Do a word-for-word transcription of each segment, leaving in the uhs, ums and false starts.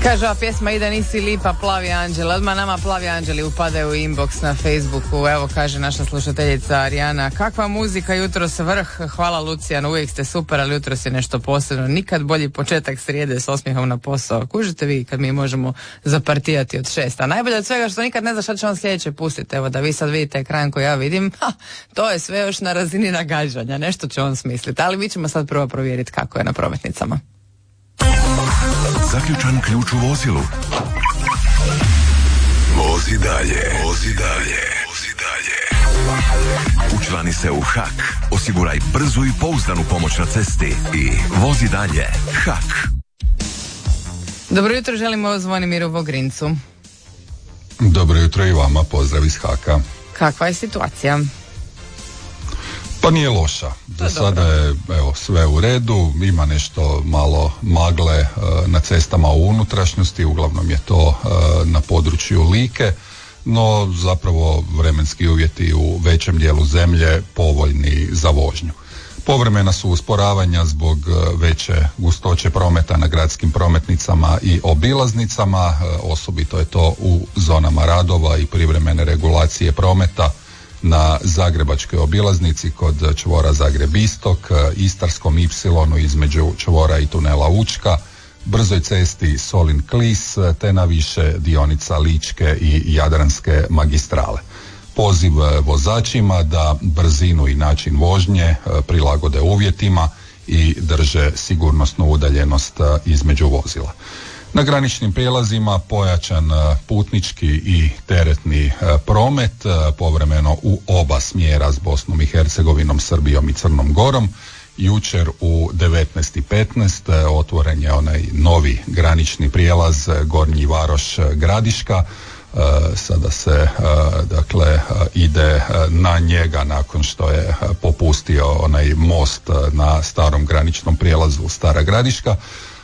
Kaže, ova pjesma ide nisi lipa, plavi anđel. Odmah nama plavi anđeli upadaju u inbox na Facebooku. Evo, kaže naša slušateljica Arijana, kakva muzika, jutros vrh. Hvala Lucijan, uvijek ste super, ali jutros je nešto posebno. Nikad bolji početak srijede s osmijehom na posao. Kužite vi kad mi možemo zapartijati od šest. A najbolje od svega što nikad ne zna šta će on sljedeće pustiti. Evo, da vi sad vidite ekran koji ja vidim, ha, to je sve još na razini nagađanja. Nešto će on smisliti. Ali mi ćemo sad prvo provjeriti kako je na prometnicama. Zaključan ključ u vozilu. Vozi dalje, vozi dalje, vozi dalje. Učlani se u Hak, osiguraj brzu i pouzdanu pomoć na cesti i vozi dalje. Hak. Dobro jutro, želimo Zvonimiru Vogrincu. Dobro jutro i vama, pozdrav iz Haka. Kakva je situacija? Pa nije loša. Za sada je evo, sve u redu, ima nešto malo magle e, na cestama u unutrašnjosti, uglavnom je to e, na području Like, no zapravo vremenski uvjeti u većem dijelu zemlje povoljni za vožnju. Povremena su usporavanja zbog veće gustoće prometa na gradskim prometnicama i obilaznicama, e, osobito je to u zonama radova i privremene regulacije prometa na Zagrebačkoj obilaznici kod čvora Zagreb Istok, Istarskom ipsilonu između čvora i tunela Učka, brzoj cesti Solin Klis, te na više dionica Ličke i Jadranske magistrale. Poziv vozačima da brzinu i način vožnje prilagode uvjetima i drže sigurnosnu udaljenost između vozila. Na graničnim prijelazima pojačan putnički i teretni promet, povremeno u oba smjera s Bosnom i Hercegovinom, Srbijom i Crnom Gorom. Jučer u devetnaest i petnaest otvoren je onaj novi granični prijelaz Gornji Varoš Gradiška. Sada se dakle ide na njega nakon što je popustio onaj most na starom graničnom prijelazu Stara Gradiška.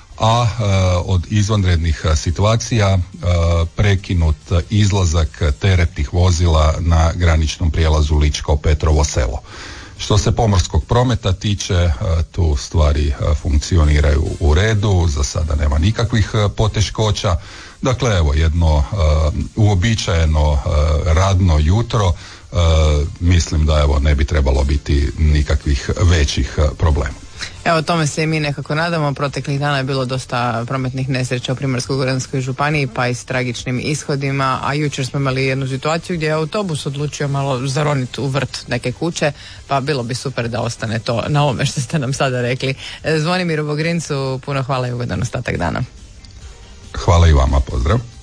A e, od izvanrednih situacija e, prekinut izlazak teretnih vozila na graničnom prijelazu Ličko Petrovo Selo. Što se pomorskog prometa tiče, e, tu stvari e, funkcioniraju u redu, za sada nema nikakvih e, poteškoća. Dakle, evo jedno e, uobičajeno e, radno jutro, e, mislim da evo ne bi trebalo biti nikakvih većih e, problema. Evo, tome se i mi nekako nadamo. Proteklih dana je bilo dosta prometnih nesreća u Primorsko-goranskoj županiji, pa i s tragičnim ishodima, a jučer smo imali jednu situaciju gdje je autobus odlučio malo zaroniti u vrt neke kuće, pa bilo bi super da ostane to na ovome što ste nam sada rekli. Zvonimiru Vogrincu puno hvala i ugodan ostatak dana. Hvala i vama, pozdrav.